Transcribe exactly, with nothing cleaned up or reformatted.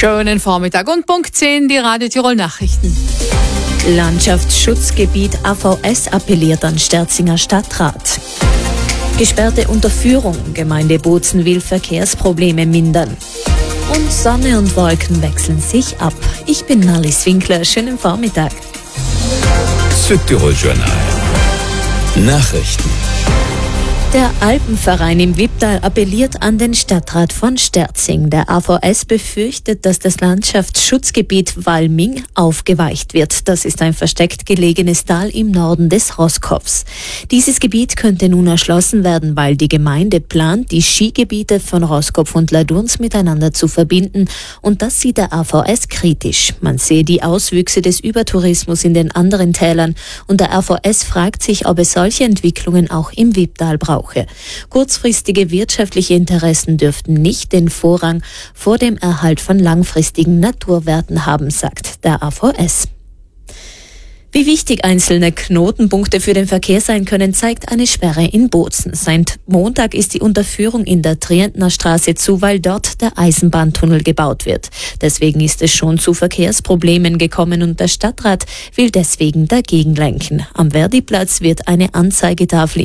Schönen Vormittag und Punkt zehn, die Radio Tirol Nachrichten. Landschaftsschutzgebiet A V S appelliert an Sterzinger Stadtrat. Gesperrte Unterführung, Gemeinde Bozen will Verkehrsprobleme mindern. Und Sonne und Wolken wechseln sich ab. Ich bin Alice Winkler, schönen Vormittag. Südtirol Journal. Nachrichten. Der Alpenverein im Wipptal appelliert an den Stadtrat von Sterzing. Der A V S befürchtet, dass das Landschaftsschutzgebiet Walming aufgeweicht wird. Das ist ein versteckt gelegenes Tal im Norden des Roßkopfs. Dieses Gebiet könnte nun erschlossen werden, weil die Gemeinde plant, die Skigebiete von Roßkopf und Ladurns miteinander zu verbinden. Und das sieht der A V S kritisch. Man sehe die Auswüchse des Übertourismus in den anderen Tälern. Und der A V S fragt sich, ob es solche Entwicklungen auch im Wipptal braucht. Kurzfristige wirtschaftliche Interessen dürften nicht den Vorrang vor dem Erhalt von langfristigen Naturwerten haben, sagt der A V S. Wie wichtig einzelne Knotenpunkte für den Verkehr sein können, zeigt eine Sperre in Bozen. Seit Montag ist die Unterführung in der Trientner Straße zu, weil dort der Eisenbahntunnel gebaut wird. Deswegen ist es schon zu Verkehrsproblemen gekommen und der Stadtrat will deswegen dagegen lenken. Am Verdiplatz wird eine Anzeigetafel